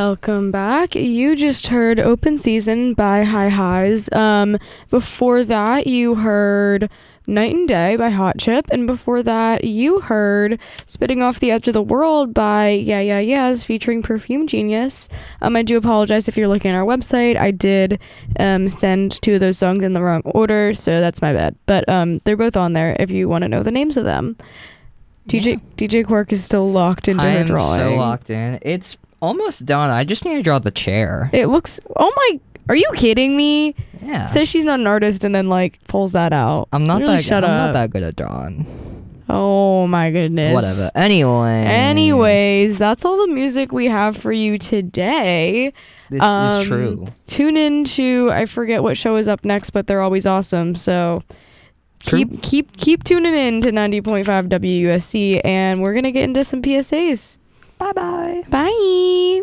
Welcome back. You just heard Open Season by High Highs. Before that, you heard Night and Day by Hot Chip. And before that, you heard Spitting Off the Edge of the World by Yeah Yeah Yeahs featuring Perfume Genius. I do apologize if you're looking at our website. I did send two of those songs in the wrong order, so that's my bad. But they're both on there if you want to know the names of them. DJ Quirk is still locked into her drawing. I'm so locked in. It's almost done. I just need to draw the chair. It looks... Oh my... Are you kidding me? Yeah. Says she's not an artist and then, pulls that out. I'm not really I'm not that good at drawing. Oh my goodness. Whatever. Anyways, that's all the music we have for you today. This is true. Tune in to... I forget what show is up next, but they're always awesome, so... Keep tuning in to 90.5 WUSC, and we're gonna get into some PSAs. Bye. Bye.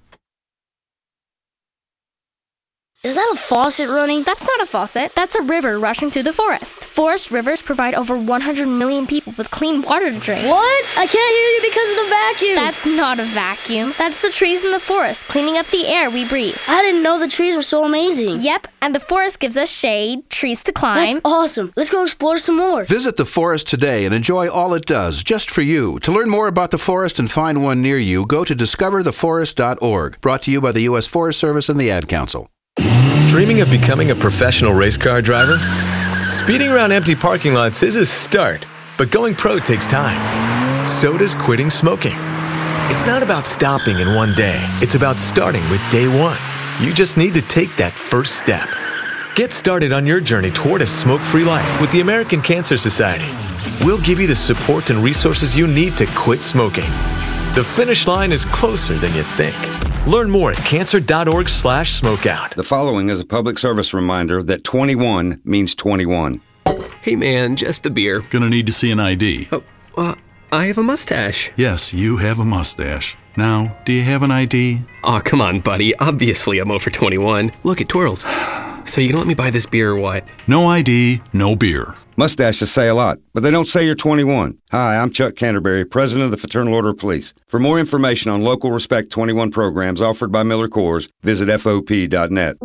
Is that a faucet running? That's not a faucet. That's a river rushing through the forest. Forest rivers provide over 100 million people with clean water to drink. What? I can't hear you because of the vacuum. That's not a vacuum. That's the trees in the forest cleaning up the air we breathe. I didn't know the trees were so amazing. Yep, and the forest gives us shade, trees to climb. That's awesome. Let's go explore some more. Visit the forest today and enjoy all it does, just for you. To learn more about the forest and find one near you, go to discovertheforest.org. Brought to you by the U.S. Forest Service and the Ad Council. Dreaming of becoming a professional race car driver? Speeding around empty parking lots is a start, but going pro takes time. So does quitting smoking. It's not about stopping in one day. It's about starting with day one. You just need to take that first step. Get started on your journey toward a smoke-free life with the American Cancer Society. We'll give you the support and resources you need to quit smoking. The finish line is closer than you think. Learn more at cancer.org/smokeout. The following is a public service reminder that 21 means 21. Hey man, just the beer. Gonna need to see an ID. I have a mustache. Yes, you have a mustache. Now, do you have an ID? Aw, come on, buddy. Obviously I'm over 21. Look, it twirls. So you can let me buy this beer or what? No ID, no beer. Mustaches say a lot, but they don't say you're 21. Hi, I'm Chuck Canterbury, President of the Fraternal Order of Police. For more information on local Respect 21 programs offered by Miller Coors, visit FOP.net.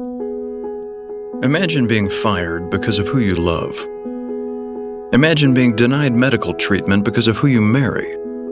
Imagine being fired because of who you love. Imagine being denied medical treatment because of who you marry.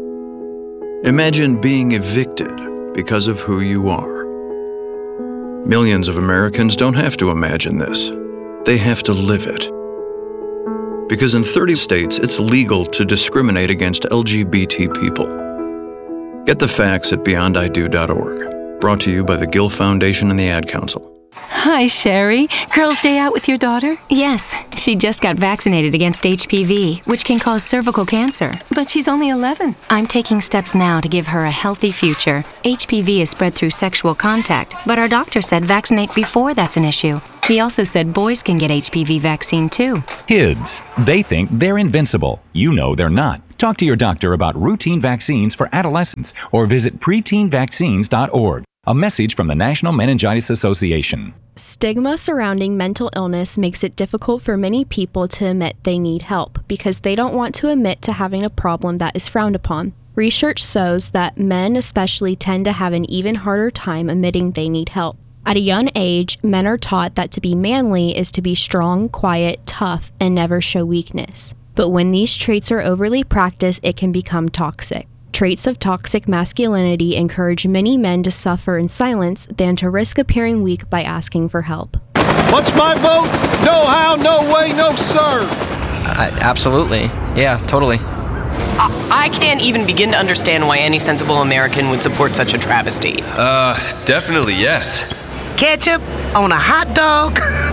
Imagine being evicted because of who you are. Millions of Americans don't have to imagine this. They have to live it. Because in 30 states, it's legal to discriminate against LGBT people. Get the facts at beyondido.org. Brought to you by the Gill Foundation and the Ad Council. Hi, Sherry. Girls' day out with your daughter? Yes, she just got vaccinated against HPV, which can cause cervical cancer. But she's only 11. I'm taking steps now to give her a healthy future. HPV is spread through sexual contact, but our doctor said vaccinate before that's an issue. He also said boys can get HPV vaccine too. Kids, they think they're invincible. You know they're not. Talk to your doctor about routine vaccines for adolescents or visit preteenvaccines.org. A message from the National Meningitis Association. Stigma surrounding mental illness makes it difficult for many people to admit they need help because they don't want to admit to having a problem that is frowned upon. Research shows that men especially tend to have an even harder time admitting they need help. At a young age, men are taught that to be manly is to be strong, quiet, tough, and never show weakness. But when these traits are overly practiced, it can become toxic. Traits of toxic masculinity encourage many men to suffer in silence than to risk appearing weak by asking for help. What's my vote? No how, no way, no sir. Absolutely. Yeah, totally. I can't even begin to understand why any sensible American would support such a travesty. Definitely yes. Ketchup on a hot dog?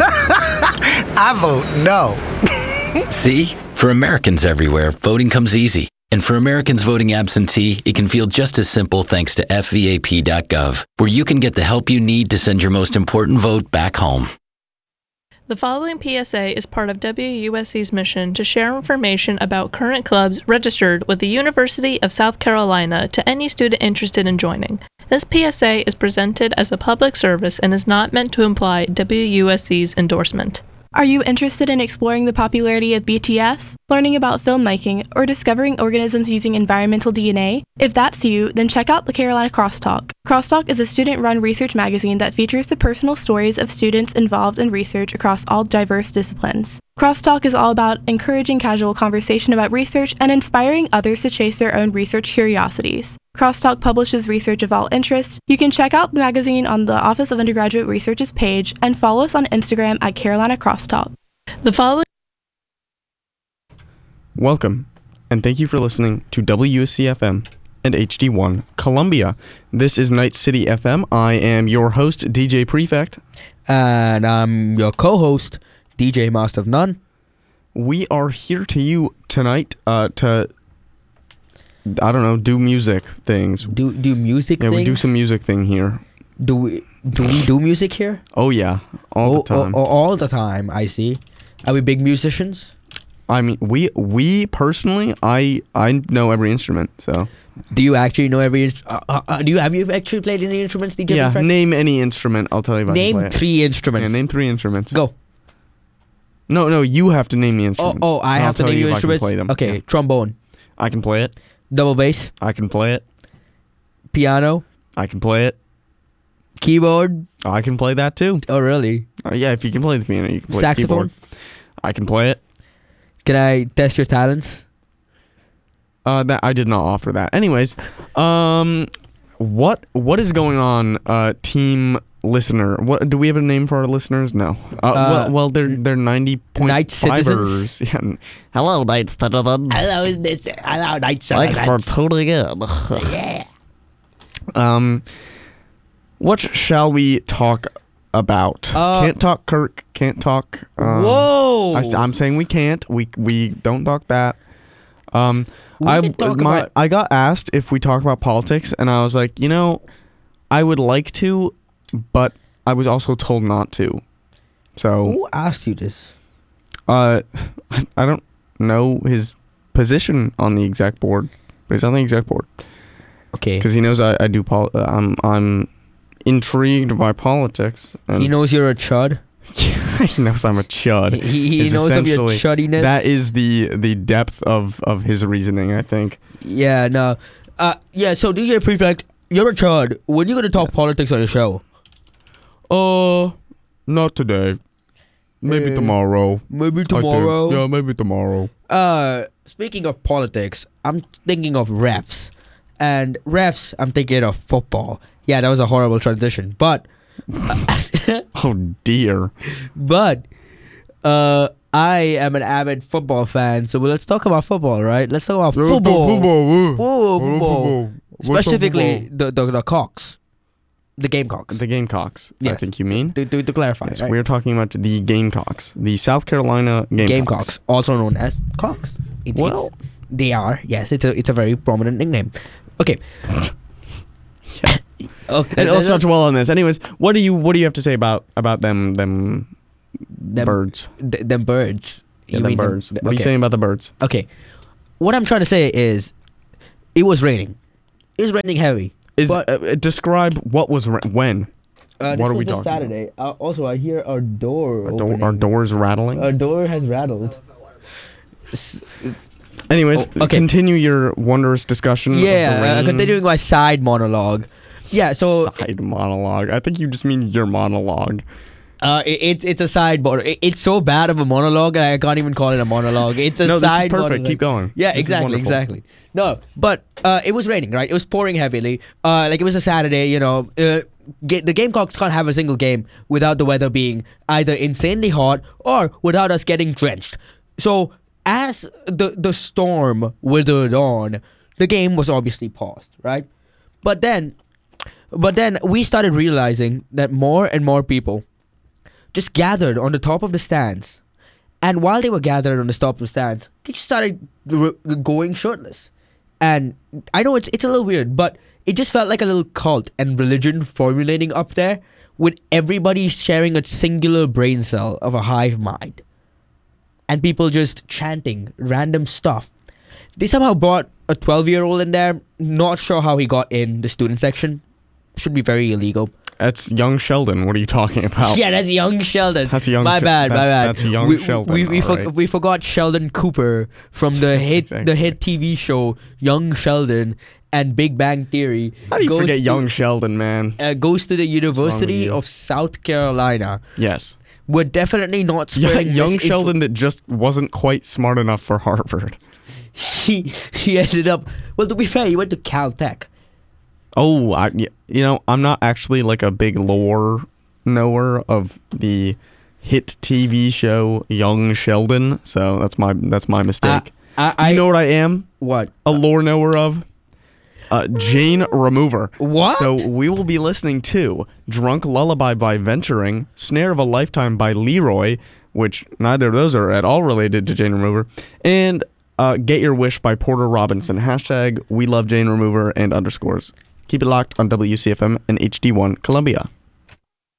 I vote no. See? For Americans everywhere, voting comes easy. And for Americans voting absentee, it can feel just as simple thanks to FVAP.gov, where you can get the help you need to send your most important vote back home. The following PSA is part of WUSC's mission to share information about current clubs registered with the University of South Carolina to any student interested in joining. This PSA is presented as a public service and is not meant to imply WUSC's endorsement. Are you interested in exploring the popularity of BTS, learning about filmmaking, or discovering organisms using environmental DNA? If that's you, then check out the Carolina Crosstalk. Crosstalk is a student-run research magazine that features the personal stories of students involved in research across all diverse disciplines. Crosstalk is all about encouraging casual conversation about research and inspiring others to chase their own research curiosities. Crosstalk publishes research of all interest. You can check out the magazine on the Office of Undergraduate Research's page and follow us on Instagram at Carolina Crosstalk. The following. Welcome, and thank you for listening to WUSC-FM and HD1 Columbia. This is Night City FM. I am your host, DJ Prefect. And I'm your co-host, DJ Master of None. We are here to you tonight to, I don't know, do music things. Do music things? Yeah, we do some music thing here. Do we do music here? Oh, yeah. All the time. All the time, I see. Are we big musicians? I mean, we personally, I know every instrument, so. Do you actually know every have you actually played any instruments, DJ? Yeah, name any instrument, I'll tell you about it. Name 3 instruments. Yeah, name 3 instruments. Go. No, you have to name the instruments. Oh, I have to name you instruments? I can play them. Okay, yeah. Trombone. I can play it. Double bass. I can play it. Piano. I can play it. Keyboard. I can play that too. Oh, really? Yeah, if you can play the piano, you can play Saxophone. the keyboard. I can play it. Can I test your talents? That I did not offer that. Anyways, what is going on, team listener? What do we have a name for our listeners? No. Well, they're 90.5ers. Yeah. Hello, night citizen. Hello, night citizen. Thanks for tuning in. Yeah. What shall we talk about? Can't talk Kirk. Can't talk. Whoa! I'm saying we can't. We don't talk that. I got asked if we talk about politics, and I was like, I would like to, but I was also told not to. So who asked you this? I don't know his position on the exec board, but he's on the exec board. Okay. Because he knows I do I'm intrigued by politics. And he knows you're a chud. He knows I'm a chud. He knows of your chuddiness. That is the depth of his reasoning, I think. Yeah, no. So DJ Prefect, you're a chud. When are you going to talk politics on your show? Not today. Maybe tomorrow. Maybe tomorrow? Yeah, maybe tomorrow. Speaking of politics, I'm thinking of refs. And refs, I'm thinking of football. Yeah, that was a horrible transition. But... oh, dear. But... I am an avid football fan, so let's talk about football, right? Let's talk about football. Football. Specifically, the Cocks. The Gamecocks. The Gamecocks, yes. I think you mean. To clarify, yes, right? We're talking about the Gamecocks. The South Carolina Gamecocks. Also known as Cocks. They are. Yes, it's a very prominent nickname. Okay. Yeah. Okay. And let's not dwell on this. Anyways, what do you have to say about them birds? Them birds. Yeah, them birds. What are you saying about the birds? Okay. What I'm trying to say is, it was raining. It was raining heavy. Describe what was when. What are we talking Saturday. Also, I hear our door opening. Our door's rattling? Our door has rattled. Anyways, continue your wondrous discussion. Yeah, continuing my side monologue. Yeah, so... Side monologue. I think you just mean your monologue. It's a side monologue. It's so bad of a monologue, and I can't even call it a monologue. It's a no, this side is perfect. monologue. Keep going. Yeah, this exactly. No, but it was raining, right? It was pouring heavily. It was a Saturday, the Gamecocks can't have a single game without the weather being either insanely hot or without us getting drenched. So as the storm withered on, the game was obviously paused, right? But then we started realizing that more and more people just gathered on the top of the stands. And while they were gathered on the top of the stands, they just started going shirtless. And I know it's a little weird, but it just felt like a little cult and religion formulating up there, with everybody sharing a singular brain cell of a hive mind. And people just chanting random stuff. They somehow brought a 12-year-old in there. Not sure how he got in the student section. Should be very illegal. That's young Sheldon. What are you talking about? Yeah, that's young Sheldon. That's young. My bad. That's young Sheldon. We forgot Sheldon Cooper from the hit TV show Young Sheldon and Big Bang Theory. How do you forget young Sheldon, man? Goes to the University of South Carolina. Yes. We're definitely not spreading young Sheldon that just wasn't quite smart enough for Harvard. He ended up. Well, to be fair, he went to Caltech. Oh, I'm not actually like a big lore knower of the hit TV show Young Sheldon, so that's my mistake. You know what I am? What? A lore knower of? Jane Remover. What? So we will be listening to Drunk Lullaby by Venturing, Snare of a Lifetime by Leroy, which neither of those are at all related to Jane Remover, and Get Your Wish by Porter Robinson. # We Love Jane Remover and _. Keep it locked on WCFM and HD1 Columbia.